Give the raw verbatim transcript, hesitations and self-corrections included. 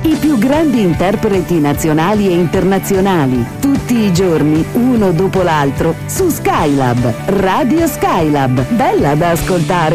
I più grandi interpreti nazionali e internazionali, tutti i giorni, uno dopo l'altro, su Skylab, Radio Skylab. Bella da ascoltare.